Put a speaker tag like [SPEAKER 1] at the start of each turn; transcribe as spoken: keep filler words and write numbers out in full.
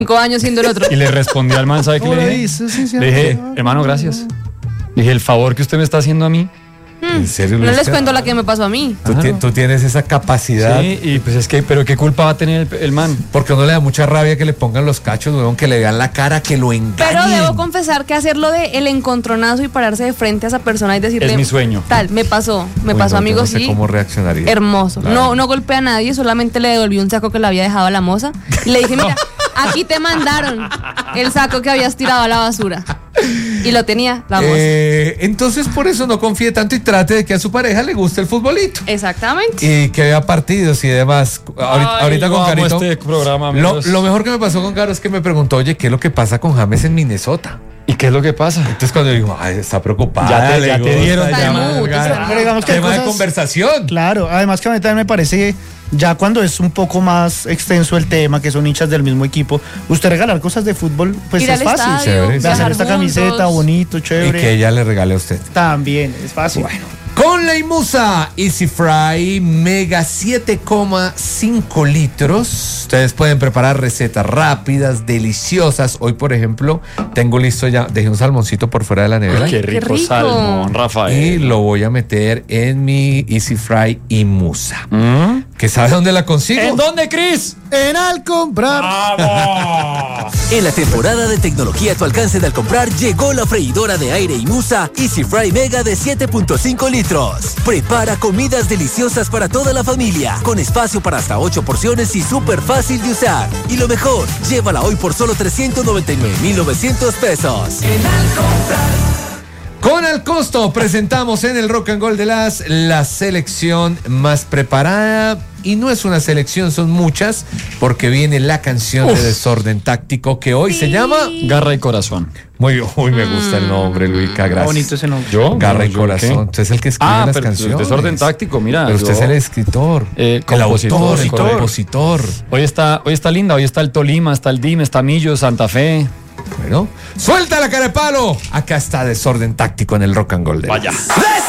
[SPEAKER 1] cinco años siendo el otro.
[SPEAKER 2] Y le respondí al man, ¿sabe qué le dije?
[SPEAKER 3] Sí, sí, sí,
[SPEAKER 2] Le dije, hermano, gracias. Le dije, el favor que usted me está haciendo a mí.
[SPEAKER 4] ¿En serio,
[SPEAKER 1] No
[SPEAKER 4] Luis?
[SPEAKER 1] les cuento la que me pasó a mí.
[SPEAKER 4] ¿Tú, ti- tú tienes esa capacidad.
[SPEAKER 2] Sí, y pues es que, pero ¿qué culpa va a tener el, el man?
[SPEAKER 4] Porque a uno le da mucha rabia que le pongan los cachos, weón, que le vean la cara, que lo engañen.
[SPEAKER 1] Pero debo confesar que hacerlo de el encontronazo y pararse de frente a esa persona y decirle...
[SPEAKER 2] Es mi sueño.
[SPEAKER 1] Tal, me pasó, me
[SPEAKER 4] Uy,
[SPEAKER 1] pasó,
[SPEAKER 4] no,
[SPEAKER 1] amigo,
[SPEAKER 4] yo no sé
[SPEAKER 1] sí.
[SPEAKER 4] cómo reaccionaría.
[SPEAKER 1] Hermoso.
[SPEAKER 4] Claro.
[SPEAKER 1] No, no golpeé a nadie, solamente le devolví un saco que le había dejado a la moza. Y le dije, mira, aquí te mandaron el saco que habías tirado a la basura. Y lo tenía la moza.
[SPEAKER 4] Eh, entonces por eso no confíe tanto y trate de que a su pareja le guste el futbolito.
[SPEAKER 1] Exactamente.
[SPEAKER 4] Y que vea partidos y demás. Ahorita,
[SPEAKER 2] Ay,
[SPEAKER 4] ahorita
[SPEAKER 2] yo
[SPEAKER 4] con
[SPEAKER 2] amo
[SPEAKER 4] Carito.
[SPEAKER 2] este programa,
[SPEAKER 4] lo,
[SPEAKER 2] amigos.
[SPEAKER 4] lo mejor que me pasó con Caro es que me preguntó, oye, ¿qué es lo que pasa con James en Minnesota?
[SPEAKER 2] ¿Y qué es lo que pasa?
[SPEAKER 4] Entonces cuando digo, ay, está preocupada.
[SPEAKER 2] Ya te-
[SPEAKER 4] le
[SPEAKER 2] ya te
[SPEAKER 4] gusta,
[SPEAKER 2] dieron,
[SPEAKER 4] ya
[SPEAKER 1] ya.
[SPEAKER 4] me-
[SPEAKER 1] Pero-
[SPEAKER 3] pero digamos que hay
[SPEAKER 4] tema de
[SPEAKER 3] cosas-
[SPEAKER 4] conversación.
[SPEAKER 3] Claro, además que a mí también me parece, ya cuando es un poco más extenso el tema, que son hinchas del mismo equipo, usted regalar cosas de fútbol, pues
[SPEAKER 1] Ir
[SPEAKER 3] es
[SPEAKER 1] al
[SPEAKER 3] fácil.
[SPEAKER 1] estadio,
[SPEAKER 4] chévere.
[SPEAKER 3] De hacer
[SPEAKER 1] viajar
[SPEAKER 3] esta
[SPEAKER 1] juntos.
[SPEAKER 3] camiseta, bonito,
[SPEAKER 4] Y
[SPEAKER 3] chévere.
[SPEAKER 4] que ella le regale a usted.
[SPEAKER 3] También, es fácil.
[SPEAKER 4] Con la Imusa Easy Fry Mega siete coma cinco litros. Ustedes pueden preparar recetas rápidas, deliciosas. Hoy, por ejemplo, tengo listo ya, dejé un salmoncito por fuera de la nevera.
[SPEAKER 2] Qué rico,
[SPEAKER 1] rico.
[SPEAKER 2] salmón,
[SPEAKER 4] Y
[SPEAKER 2] Rafael.
[SPEAKER 4] lo voy a meter en mi Easy Fry Imusa.
[SPEAKER 2] ¿Mm?
[SPEAKER 4] ¿Que sabe dónde la consigo?
[SPEAKER 2] ¿En dónde, Cris?
[SPEAKER 3] En al comprar.
[SPEAKER 2] ¡Vamos!
[SPEAKER 5] En la temporada de tecnología a tu alcance de al comprar, llegó la freidora de aire Imusa Easy Fry Mega de siete punto cinco litros. Prepara comidas deliciosas para toda la familia, con espacio para hasta ocho porciones y súper fácil de usar. Y lo mejor, llévala hoy por solo trescientos noventa y nueve mil novecientos pesos.
[SPEAKER 4] Con Al Costo presentamos en el Rock and Gold de las la selección más preparada. Y no es una selección, son muchas, porque viene la canción
[SPEAKER 2] Uf.
[SPEAKER 4] de Desorden Táctico que hoy se llama...
[SPEAKER 2] Garra y corazón.
[SPEAKER 4] Muy bien, uy, me gusta el nombre, Luica, gracias.
[SPEAKER 3] Bonito ese nombre.
[SPEAKER 2] ¿Yo?
[SPEAKER 4] Garra
[SPEAKER 2] No,
[SPEAKER 4] y
[SPEAKER 2] ¿yo
[SPEAKER 4] Corazón.
[SPEAKER 2] qué?
[SPEAKER 4] Usted es el que escribe
[SPEAKER 2] Ah,
[SPEAKER 4] las
[SPEAKER 2] pero
[SPEAKER 4] canciones.
[SPEAKER 2] Desorden Táctico, mira.
[SPEAKER 4] Pero usted
[SPEAKER 2] yo-
[SPEAKER 4] es el escritor,
[SPEAKER 2] Eh,
[SPEAKER 4] el
[SPEAKER 2] compositor,
[SPEAKER 4] autor, el
[SPEAKER 2] correcto.
[SPEAKER 4] compositor.
[SPEAKER 2] Hoy está, hoy está linda, hoy está el Tolima, está el D I M, está Millo, Santa Fe.
[SPEAKER 4] Bueno, suelta la cara de palo. Acá está Desorden Táctico en el Rock and Gold de las-
[SPEAKER 2] Vaya.